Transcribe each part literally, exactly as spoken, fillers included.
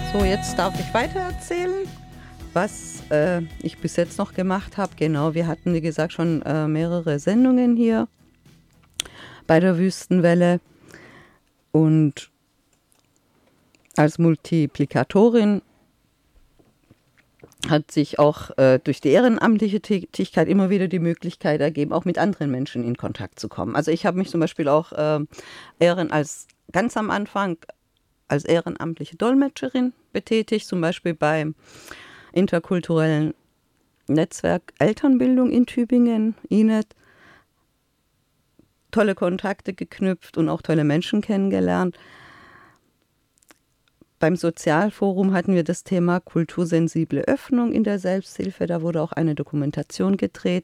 So, jetzt darf ich weitererzählen, was äh, ich bis jetzt noch gemacht habe. Genau, wir hatten, wie gesagt, schon äh, mehrere Sendungen hier bei der Wüstenwelle. Und als Multiplikatorin hat sich auch äh, durch die ehrenamtliche Tätigkeit immer wieder die Möglichkeit ergeben, auch mit anderen Menschen in Kontakt zu kommen. Also ich habe mich zum Beispiel auch äh, Ehren als ganz am Anfang als ehrenamtliche Dolmetscherin betätigt, zum Beispiel beim interkulturellen Netzwerk Elternbildung in Tübingen, I N E T. Tolle Kontakte geknüpft und auch tolle Menschen kennengelernt. Beim Sozialforum hatten wir das Thema kultursensible Öffnung in der Selbsthilfe. Da wurde auch eine Dokumentation gedreht.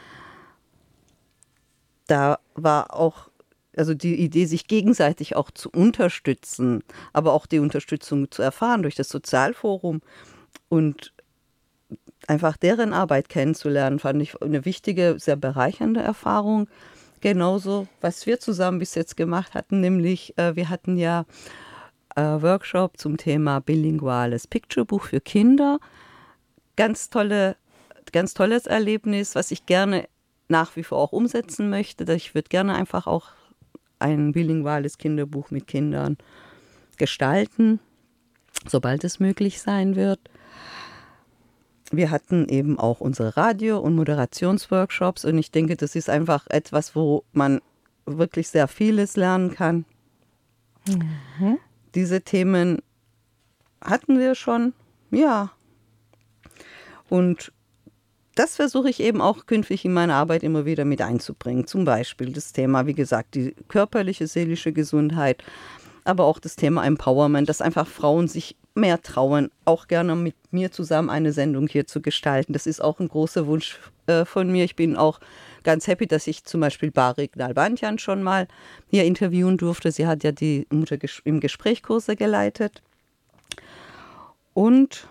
Da war auch also die Idee, sich gegenseitig auch zu unterstützen, aber auch die Unterstützung zu erfahren durch das Sozialforum und einfach deren Arbeit kennenzulernen, fand ich eine wichtige, sehr bereichernde Erfahrung. Genauso, was wir zusammen bis jetzt gemacht hatten, nämlich äh, wir hatten ja äh, Workshop zum Thema bilinguales Picturebuch für Kinder. Ganz tolle, ganz tolles Erlebnis, was ich gerne nach wie vor auch umsetzen möchte. Ich würde gerne einfach auch ein bilinguales Kinderbuch mit Kindern gestalten, sobald es möglich sein wird. Wir hatten eben auch unsere Radio- und Moderationsworkshops und ich denke, das ist einfach etwas, wo man wirklich sehr vieles lernen kann. Mhm. Diese Themen hatten wir schon, ja. Und das versuche ich eben auch künftig in meine Arbeit immer wieder mit einzubringen. Zum Beispiel das Thema, wie gesagt, die körperliche, seelische Gesundheit, aber auch das Thema Empowerment, dass einfach Frauen sich mehr trauen, auch gerne mit mir zusammen eine Sendung hier zu gestalten. Das ist auch ein großer Wunsch äh, von mir. Ich bin auch ganz happy, dass ich zum Beispiel Barik Nalbandian schon mal hier interviewen durfte. Sie hat ja die Mutter im Gesprächkurse geleitet. Und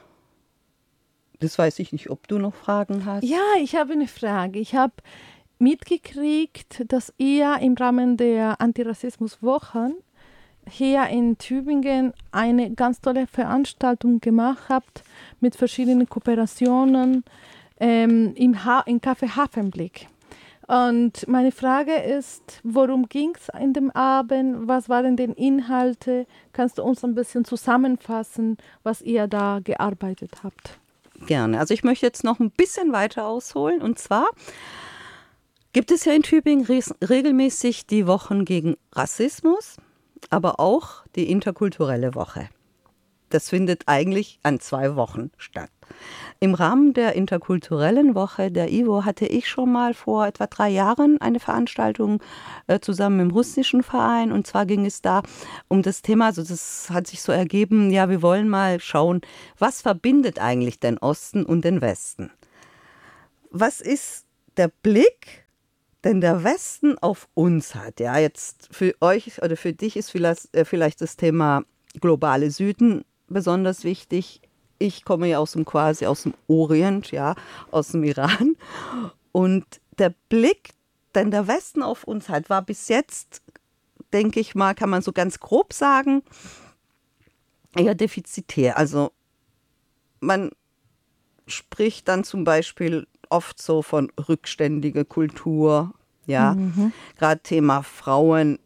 das weiß ich nicht, ob du noch Fragen hast. Ja, ich habe eine Frage. Ich habe mitgekriegt, dass ihr im Rahmen der Antirassismuswochen hier in Tübingen eine ganz tolle Veranstaltung gemacht habt mit verschiedenen Kooperationen ähm, im, ha- im Café Hafenblick. Und meine Frage ist, worum ging es in dem Abend? Was waren denn Inhalte? Kannst du uns ein bisschen zusammenfassen, was ihr da gearbeitet habt? Gerne. Also ich möchte jetzt noch ein bisschen weiter ausholen. Und zwar gibt es ja in Tübingen res- regelmäßig die Wochen gegen Rassismus, aber auch die interkulturelle Woche. Das findet eigentlich an zwei Wochen statt. Im Rahmen der interkulturellen Woche der I W O hatte ich schon mal vor etwa drei Jahren eine Veranstaltung äh, zusammen mit dem russischen Verein. Und zwar ging es da um das Thema, also das hat sich so ergeben, ja, wir wollen mal schauen, was verbindet eigentlich den Osten und den Westen? Was ist der Blick, den der Westen auf uns hat? Ja, jetzt für euch oder für dich ist vielleicht, äh, vielleicht das Thema globale Süden besonders wichtig. Ich komme ja aus dem quasi aus dem Orient, ja, aus dem Iran. Und der Blick, den der Westen auf uns hat, war bis jetzt, denke ich mal, kann man so ganz grob sagen, eher defizitär. Also man spricht dann zum Beispiel oft so von rückständiger Kultur, ja. Mhm. Gerade Thema Frauen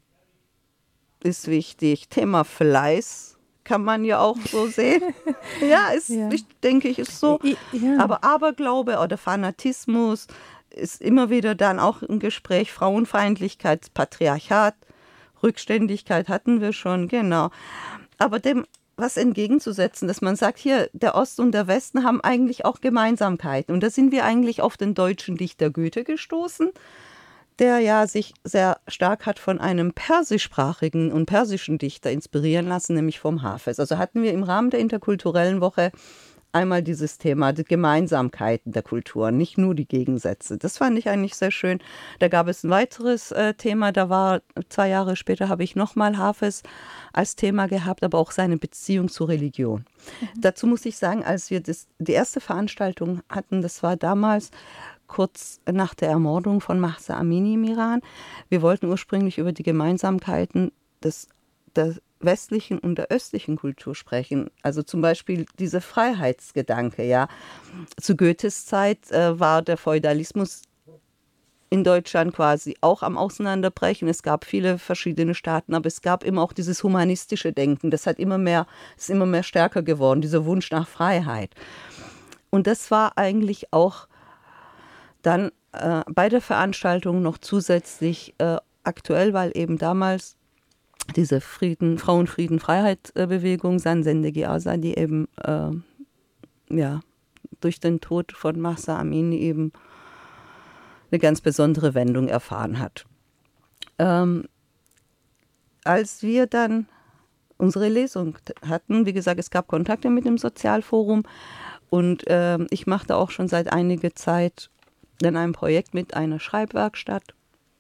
ist wichtig, Thema Fleiß. Kann man ja auch so sehen. Ja, ist, ja. Ich denke ich, ist so. Ja. Aber Aberglaube oder Fanatismus ist immer wieder dann auch im Gespräch. Frauenfeindlichkeit, Patriarchat, Rückständigkeit hatten wir schon, genau. Aber dem was entgegenzusetzen, dass man sagt, hier, der Osten und der Westen haben eigentlich auch Gemeinsamkeiten. Und da sind wir eigentlich auf den deutschen Dichter Goethe gestoßen, der ja sich sehr stark hat von einem persischsprachigen und persischen Dichter inspirieren lassen, nämlich vom Hafez. Also hatten wir im Rahmen der interkulturellen Woche einmal dieses Thema, die Gemeinsamkeiten der Kulturen, nicht nur die Gegensätze. Das fand ich eigentlich sehr schön. Da gab es ein weiteres äh, Thema, da war zwei Jahre später, habe ich nochmal Hafez als Thema gehabt, aber auch seine Beziehung zur Religion. Mhm. Dazu muss ich sagen, als wir das, die erste Veranstaltung hatten, das war damals kurz nach der Ermordung von Mahsa Amini im Iran. Wir wollten ursprünglich über die Gemeinsamkeiten des, der westlichen und der östlichen Kultur sprechen. Also zum Beispiel dieser Freiheitsgedanke, ja. Zu Goethes Zeit äh, war der Feudalismus in Deutschland quasi auch am Auseinanderbrechen. Es gab viele verschiedene Staaten, aber es gab immer auch dieses humanistische Denken. Das hat immer mehr, ist immer mehr stärker geworden, dieser Wunsch nach Freiheit. Und das war eigentlich auch dann äh, bei der Veranstaltung noch zusätzlich äh, aktuell, weil eben damals diese Frieden, Frauenfrieden-Freiheit-Bewegung, Sansendegi Azadi, die eben äh, ja, durch den Tod von Mahsa Amini eben eine ganz besondere Wendung erfahren hat. Ähm, als wir dann unsere Lesung hatten, wie gesagt, es gab Kontakte mit dem Sozialforum und äh, ich machte auch schon seit einiger Zeit dann ein Projekt mit einer Schreibwerkstatt.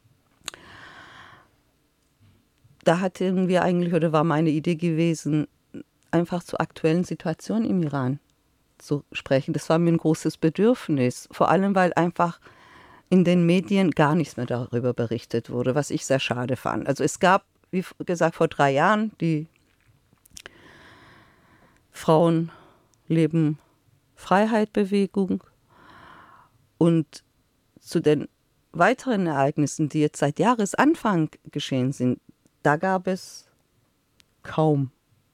Da hatten wir eigentlich, oder war meine Idee gewesen, einfach zur aktuellen Situation im Iran zu sprechen. Das war mir ein großes Bedürfnis, vor allem weil einfach in den Medien gar nichts mehr darüber berichtet wurde, was ich sehr schade fand. Also es gab, wie gesagt, vor drei Jahren die Frauenleben Freiheit-Bewegung und zu den weiteren Ereignissen, die jetzt seit Jahresanfang geschehen sind, da gab es kaum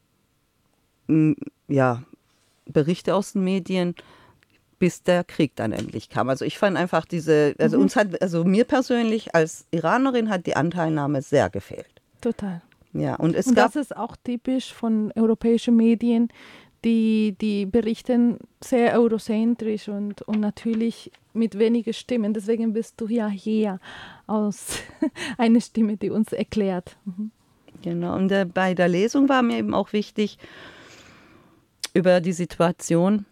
ja, Berichte aus den Medien, bis der Krieg dann endlich kam. Also ich fand einfach diese, also mhm. uns hat, also mir persönlich als Iranerin hat die Anteilnahme sehr gefehlt. Total. Ja, und es und gab, das ist auch typisch von europäischen Medien, die, die berichten sehr eurozentrisch und, und natürlich mit wenigen Stimmen. Deswegen bist du ja hier als eine Stimme, die uns erklärt. Mhm. Genau, und der, bei der Lesung war mir eben auch wichtig, über die Situation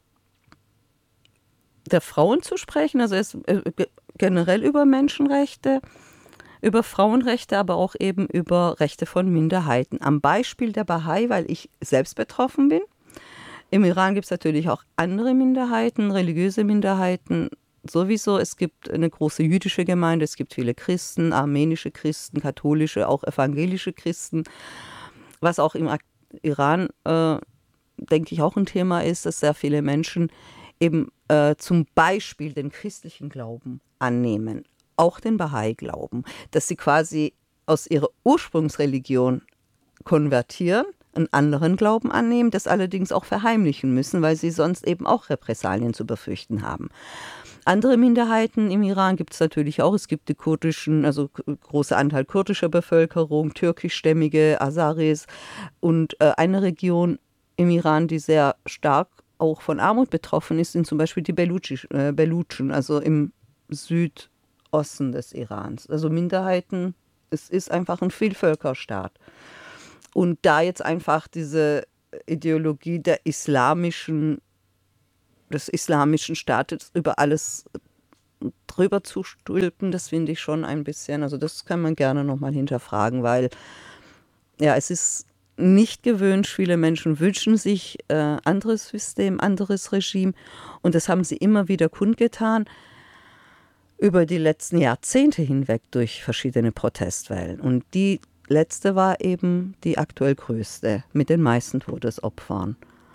der Frauen zu sprechen, also es, äh, generell über Menschenrechte, über Frauenrechte, aber auch eben über Rechte von Minderheiten. Am Beispiel der Bahai, weil ich selbst betroffen bin. Im Iran gibt es natürlich auch andere Minderheiten, religiöse Minderheiten sowieso. Es gibt eine große jüdische Gemeinde, es gibt viele Christen, armenische Christen, katholische, auch evangelische Christen. Was auch im Iran, äh, denke ich, auch ein Thema ist, dass sehr viele Menschen eben äh, zum Beispiel den christlichen Glauben annehmen, auch den Bahai-Glauben, dass sie quasi aus ihrer Ursprungsreligion konvertieren, einen anderen Glauben annehmen, das allerdings auch verheimlichen müssen, weil sie sonst eben auch Repressalien zu befürchten haben. Andere Minderheiten im Iran gibt es natürlich auch. Es gibt die kurdischen, also großer Anteil kurdischer Bevölkerung, türkischstämmige Azaris und äh, eine Region im Iran, die sehr stark auch von Armut betroffen ist, sind zum Beispiel die Beluchi, äh, Belutschen, also im Südosten des Irans. Also Minderheiten, es ist einfach ein Vielvölkerstaat. Und da jetzt einfach diese Ideologie der islamischen, des islamischen Staates über alles drüber zu stülpen, das finde ich schon ein bisschen, also das kann man gerne nochmal hinterfragen, weil ja, es ist nicht gewünscht. Viele Menschen wünschen sich äh, anderes System, anderes Regime und das haben sie immer wieder kundgetan über die letzten Jahrzehnte hinweg durch verschiedene Protestwellen. Und die letzte war eben die aktuell größte mit den meisten Todesopfern.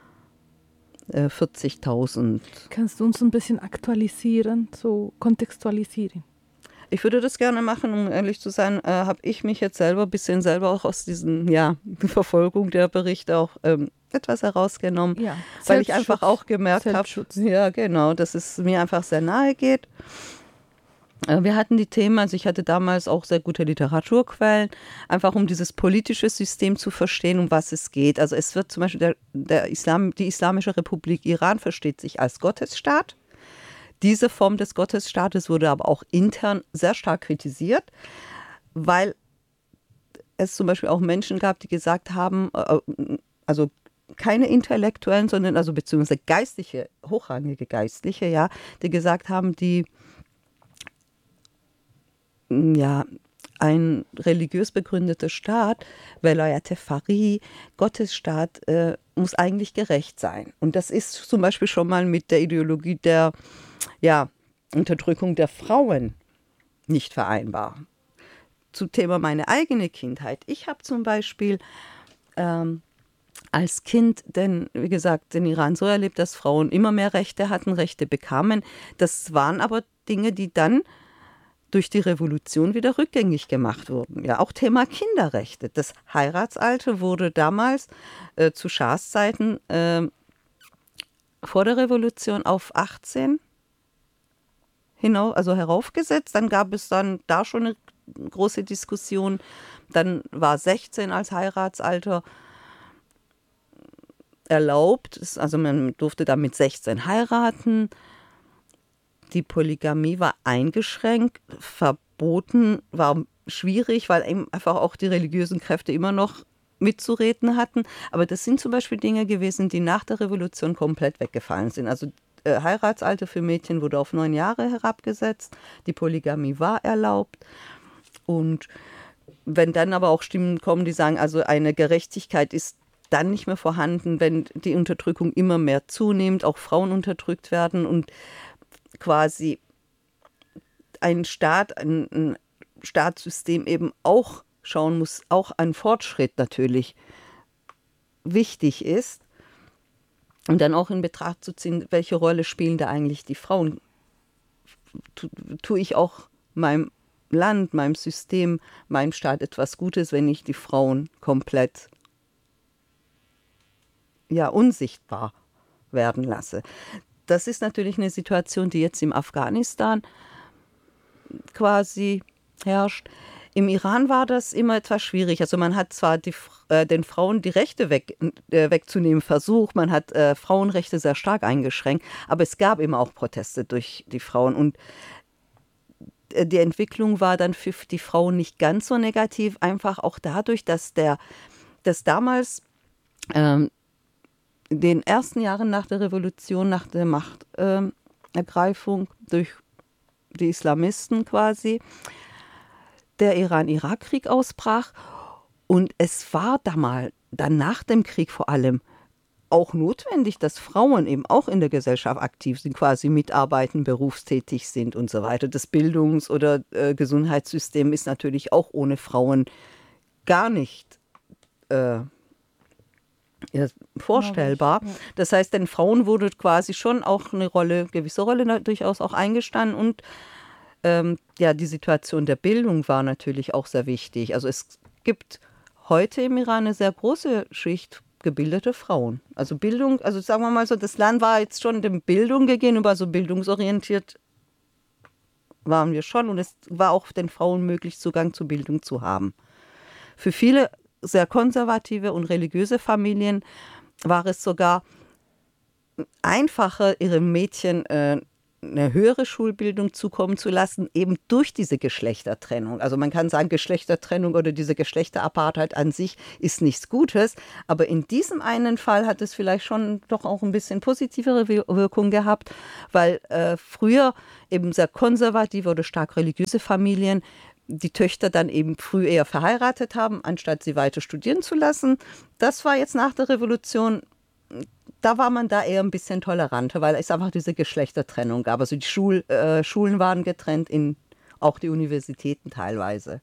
Äh, vierzigtausend. Kannst du uns ein bisschen aktualisieren, so kontextualisieren? Ich würde das gerne machen, um ehrlich zu sein, äh, habe ich mich jetzt selber ein bisschen selber auch aus diesen, ja, Verfolgung der Berichte auch ähm, etwas herausgenommen, ja, weil ich einfach auch gemerkt habe, ja genau, dass es mir einfach sehr nahe geht. Äh, wir hatten die Themen, also ich hatte damals auch sehr gute Literaturquellen, einfach um dieses politische System zu verstehen, um was es geht. Also es wird zum Beispiel der, der Islam, die Islamische Republik Iran versteht sich als Gottesstaat. Diese Form des Gottesstaates wurde aber auch intern sehr stark kritisiert, weil es zum Beispiel auch Menschen gab, die gesagt haben, also keine Intellektuellen, sondern also beziehungsweise geistliche, hochrangige Geistliche, ja, die gesagt haben, die ja ein religiös begründeter Staat, Velayat Faqih, Gottesstaat, äh, muss eigentlich gerecht sein. Und das ist zum Beispiel schon mal mit der Ideologie der ja, Unterdrückung der Frauen nicht vereinbar. Zum Thema meine eigene Kindheit. Ich habe zum Beispiel ähm, als Kind, denn wie gesagt, den Iran so erlebt, dass Frauen immer mehr Rechte hatten, Rechte bekamen. Das waren aber Dinge, die dann durch die Revolution wieder rückgängig gemacht wurden. Ja, auch Thema Kinderrechte. Das Heiratsalter wurde damals äh, zu Schahs Zeiten äh, vor der Revolution auf achtzehn hinauf, also heraufgesetzt. Dann gab es dann da schon eine große Diskussion. Dann war sechzehn als Heiratsalter erlaubt. Also man durfte dann mit sechzehn heiraten. Die Polygamie war eingeschränkt, verboten, war schwierig, weil eben einfach auch die religiösen Kräfte immer noch mitzureden hatten. Aber das sind zum Beispiel Dinge gewesen, die nach der Revolution komplett weggefallen sind. Also äh, Heiratsalter für Mädchen wurde auf neun Jahre herabgesetzt, die Polygamie war erlaubt. Und wenn dann aber auch Stimmen kommen, die sagen, also eine Gerechtigkeit ist dann nicht mehr vorhanden, wenn die Unterdrückung immer mehr zunimmt, auch Frauen unterdrückt werden und quasi ein Staat, ein, ein Staatssystem eben auch schauen muss, auch ein Fortschritt natürlich wichtig ist und dann auch in Betracht zu ziehen, welche Rolle spielen da eigentlich die Frauen. Tu, tue ich auch meinem Land, meinem System, meinem Staat etwas Gutes, wenn ich die Frauen komplett ja, unsichtbar werden lasse. Das ist natürlich eine Situation, die jetzt im Afghanistan quasi herrscht. Im Iran war das immer etwas schwierig. Also man hat zwar die, äh, den Frauen die Rechte weg, äh, wegzunehmen versucht, man hat äh, Frauenrechte sehr stark eingeschränkt, aber es gab immer auch Proteste durch die Frauen. Und äh, die Entwicklung war dann für die Frauen nicht ganz so negativ, einfach auch dadurch, dass, der, dass damals ähm, in den ersten Jahren nach der Revolution, nach der Machtergreifung äh, durch die Islamisten quasi, der Iran-Irak-Krieg ausbrach. Und es war damals, dann nach dem Krieg vor allem, auch notwendig, dass Frauen eben auch in der Gesellschaft aktiv sind, quasi mitarbeiten, berufstätig sind und so weiter. Das Bildungs- oder äh, Gesundheitssystem ist natürlich auch ohne Frauen gar nicht äh, Ja, vorstellbar. Ja. Das heißt, den Frauen wurde quasi schon auch eine Rolle, gewisse Rolle durchaus auch eingestanden und ähm, ja, die Situation der Bildung war natürlich auch sehr wichtig. Also es gibt heute im Iran eine sehr große Schicht gebildete Frauen. Also Bildung, also sagen wir mal so, das Land war jetzt schon dem Bildung gegenüber, so bildungsorientiert waren wir schon und es war auch den Frauen möglich, Zugang zu Bildung zu haben. Für viele sehr konservative und religiöse Familien war es sogar einfacher, ihrem Mädchen äh, eine höhere Schulbildung zukommen zu lassen, eben durch diese Geschlechtertrennung. Also man kann sagen, Geschlechtertrennung oder diese Geschlechterapartheit an sich ist nichts Gutes, aber in diesem einen Fall hat es vielleicht schon doch auch ein bisschen positivere Wirkung gehabt, weil äh, früher eben sehr konservative oder stark religiöse Familien die Töchter dann eben früh eher verheiratet haben, anstatt sie weiter studieren zu lassen. Das war jetzt nach der Revolution, da war man da eher ein bisschen toleranter, weil es einfach diese Geschlechtertrennung gab. Also die Schul, äh, Schulen waren getrennt, in, auch die Universitäten teilweise.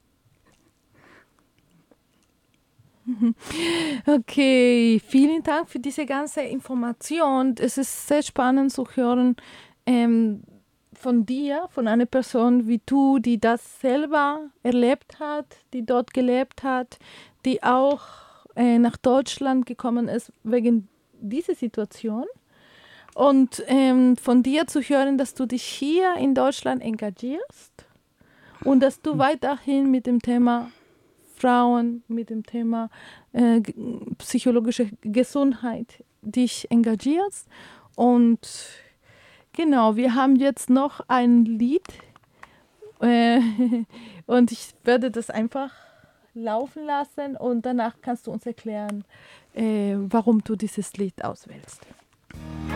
Okay, vielen Dank für diese ganze Information. Es ist sehr spannend zu hören, ähm, von dir, von einer Person wie du, die das selber erlebt hat, die dort gelebt hat, die auch äh, nach Deutschland gekommen ist wegen dieser Situation. Und ähm, von dir zu hören, dass du dich hier in Deutschland engagierst und dass du weiterhin mit dem Thema Frauen, mit dem Thema äh, psychologische Gesundheit dich engagierst. Und genau, wir haben jetzt noch ein Lied äh, und ich werde das einfach laufen lassen und danach kannst du uns erklären, äh, warum du dieses Lied auswählst.